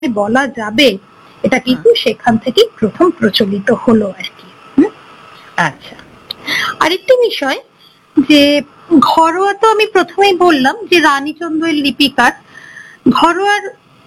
বলা যাবে, এটা কিন্তু সেখান থেকে প্রথম প্রচলিত হলো আর কি। আচ্ছা, আরেকটি বিষয় যে ঘরোয়া, তো আমি প্রথমেই বললাম যে রানীচন্দ্রের লিপিকার ঘরোয়ার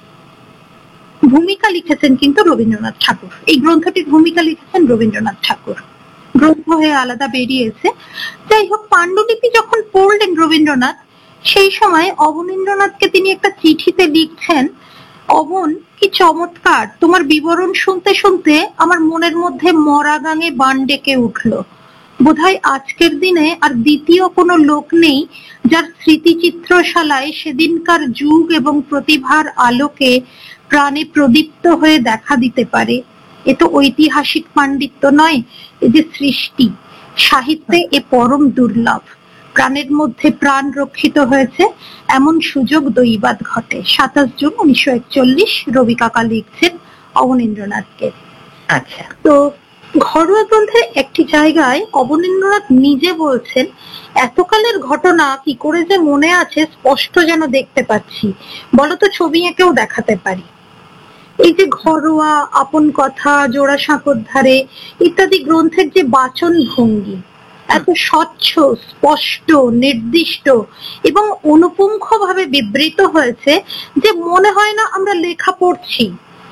ভূমিকা লিখেছেন কিন্তু রবীন্দ্রনাথ ঠাকুর। এই গ্রন্থটির ভূমিকা লিখেছেন রবীন্দ্রনাথ ঠাকুর, গ্রন্থ হয়ে আলাদা বেরিয়েছে। যাই হোক, পাণ্ডুলিপি যখন পড়লেন রবীন্দ্রনাথ, সেই সময় অবনীন্দ্রনাথকে তিনি একটা চিঠিতে লিখছেন, অবন, কি চমৎকার, তোমার বিবরণ শুনতে শুনতে আমার মনের মধ্যে মরা গাঙে বান ডেকে উঠলো। বোধহয় আজকের দিনে আর দ্বিতীয় কোনো লোক নেই যার স্মৃতিচিত্রশালায় সেদিনকার যুগ এবং প্রতিভার আলোকে প্রাণে প্রদীপ্ত হয়ে দেখা দিতে পারে। এ তো ঐতিহাসিক পাণ্ডিত্য নয়, এ যে সৃষ্টি। সাহিত্যে এ পরম দুর্লভ। প্রাণের মধ্যে প্রাণ রক্ষিত হয়েছে, এমন সুযোগ দৈবাৎ ঘটে। 27 জুন 1941 রবি কাকা লিখছেন অবনীন্দ্রনাথকে। আচ্ছা, তো ঘরোয়া গ্রন্থের একটি জায়গায় অবনীন্দ্রনাথ নিজে বলছেন, এতকালের ঘটনা কি করে যে মনে আছে, স্পষ্ট যেন দেখতে পাচ্ছি, বলতো ছবি এঁকেও দেখাতে পারি। এই যে ঘরোয়া, আপন কথা, জোড়াসাঁকোর ধারে ইত্যাদি গ্রন্থের যে বাচন ভঙ্গি এত স্বচ্ছ, স্পষ্ট, নির্দিষ্ট এবং অনুপুঙ্খ ভাবে বিবৃত হয়েছে যে মনে হয় না আমরা লেখা পড়ছি।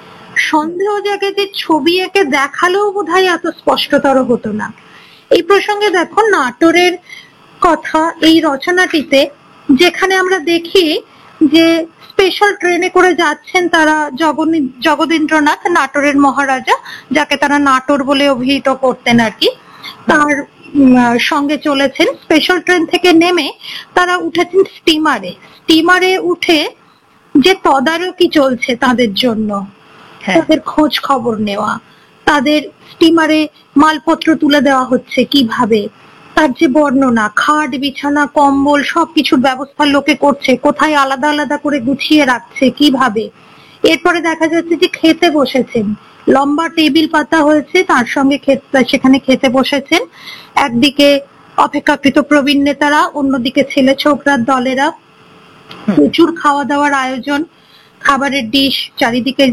সন্দেহ জাগে যে ছবি এঁকে দেখালেও বোধহয় এত স্পষ্টতর হতো না। এই প্রসঙ্গে দেখো নাটোরের কথা, এই রচনাটিতে যেখানে আমরা দেখি যে স্পেশাল ট্রেনে করে যাচ্ছেন তারা জগদীন্দ্রনাথ, নাটোরের মহারাজা, যাকে তারা নাটোর বলে অভিহিত করতেন আর কি, তার সঙ্গে চলেছেন। স্পেশাল ট্রেন থেকে নেমে তারা উঠেছেন স্টিমারে। স্টিমারে উঠে যে তদারকি চলছে তাদের জন্য, তাদের খোঁজ খবর নেওয়া, তাদের স্টিমারে মালপত্র তুলে দেওয়া হচ্ছে কিভাবে, তার যে বর্ণনা, খাট বিছানা কম্বল সবকিছুর ব্যবস্থা লোকে করছে, কোথায় আলাদা আলাদা করে গুছিয়ে রাখছে কিভাবে। এরপরে দেখা যাচ্ছে যে খেতে বসেছেন, লম্বা টেবিল পাতা হয়েছে, তার সঙ্গে সেখানে খেতে বসেছেন। একদিকে অপেক্ষাকৃত প্রবীণ নেতারা, অন্যদিকে ছেলে ছোকরার দলেরা, প্রচুর খাওয়া দাওয়ার আয়োজন, খাবারের ডিশ চারিদিকে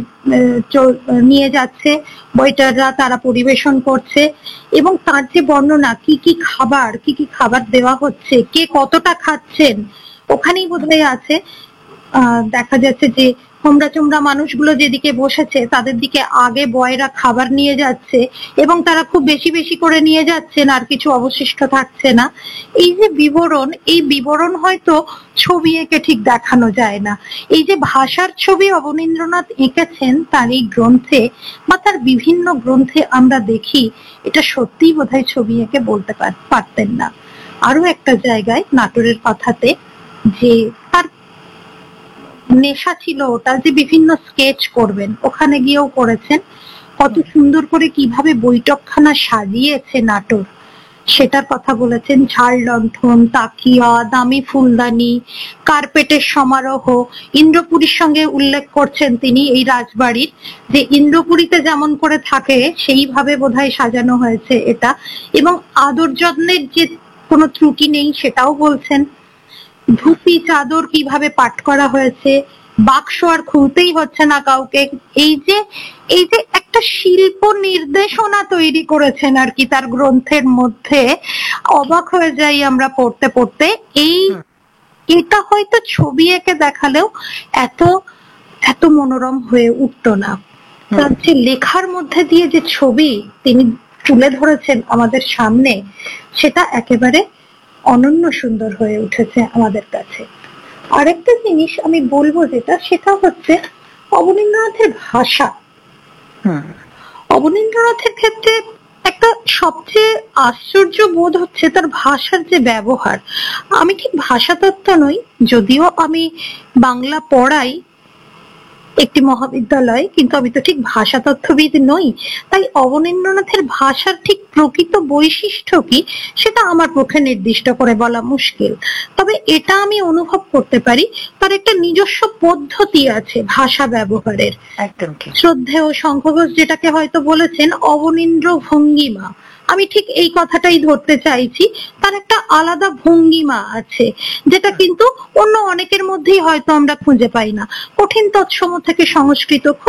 নিয়ে যাচ্ছে, ওয়েটাররা তারা পরিবেশন করছে, এবং তার যে বর্ণনা, কি কি খাবার দেওয়া হচ্ছে, কে কতটা খাচ্ছেন, ওখানেই বোধহয় আছে। দেখা যাচ্ছে যে হোমরা চোমরা মানুষগুলো যেদিকে বসেছে তাদের দিকে আগে বয়রা খাবার নিয়ে যাচ্ছে, এবং তারা খুব বেশি বেশি করে নিয়ে যাচ্ছেন, আর কিছু অবশিষ্ট থাকছে না। এই যে বিবরণ, এই বিবরণ হয়তো ছবি এঁকে ঠিক দেখানো যায় না। এই যে ভাষার ছবি অবনীন্দ্রনাথ এঁকেছেন তার এই গ্রন্থে বা তার বিভিন্ন গ্রন্থে আমরা দেখি, এটা সত্যিই বোধহয় ছবি এঁকে বলতে পারতেন না। আরো একটা জায়গায় নাটোরের কথাতে যে তার নেশা ছিল ওটা, যে বিভিন্ন স্কেচ করবেন, ওখানে গিয়েও করেছেন। কত সুন্দর করে কিভাবে বৈঠকখানা সাজিয়েছে নাটোর, সেটার কথা বলেছেন। ঝাড় লণ্ঠন, তাকিয়া, দামি ফুলদানি, কার্পেটের সমারোহ। ইন্দ্রপুরীর সঙ্গে উল্লেখ করছেন তিনি এই রাজবাড়ির, যে ইন্দ্রপুরীতে যেমন করে থাকে সেইভাবে বোধহয় সাজানো হয়েছে এটা, এবং আদর যত্নের যে কোনো ত্রুটি নেই সেটাও বলছেন। ধুতি চাদর কিভাবে পাট করা হয়েছে, বাক্স আর খুলতেই হচ্ছে না কাউকে। এই যে একটা শিল্প নির্দেশনা তৈরি করেছেন আর কি তার গ্রন্থের মধ্যে, অবাক হয়ে যাই আমরা পড়তে পড়তে। এটা হয়তো ছবি এঁকে দেখালেও এত এত মনোরম হয়ে উঠতো না। তার যে লেখার মধ্যে দিয়ে যে ছবি তিনি তুলে ধরেছেন আমাদের সামনে, সেটা একেবারে অনন্য সুন্দর হয়ে উঠেছে আমাদের কাছে। আরেকটা জিনিস আমি বলবো যেটা, সেটা হচ্ছে অবনীন্দ্রনাথের ভাষা। অবনীন্দ্রনাথের ক্ষেত্রে একটা সবচেয়ে আশ্চর্য বোধ হচ্ছে তার ভাষার যে ব্যবহার। আমি ঠিক ভাষাতত্ত্ব নই, যদিও আমি বাংলা পড়াই একটি মহাবিদ্যালয়, কিন্তু আমি তো ঠিক ভাষাতত্ত্ববিদ নই। তাই অবনীন্দ্রনাথের ভাষার ঠিক প্রকৃত বৈশিষ্ট্য কি সেটা আমার পক্ষে নির্দিষ্ট করে বলা মুশকিল। তবে এটা আমি অনুভব করতে পারি, তার একটা নিজস্ব পদ্ধতি আছে ভাষা ব্যবহারের। শ্রদ্ধেয় শঙ্খ ঘোষ যেটাকে হয়তো বলেছেন অবনীন্দ্র ভঙ্গিমা, আমি ঠিক এই কথাটাই ধরতে চাইছি। তার একটা আলাদা ভঙ্গিমা আছে, যেটা কিন্তু অন্য অনেকের মধ্যেই হয়তো আমরা খুঁজে পাই না। কঠিন তৎসম থেকে সংস্কৃত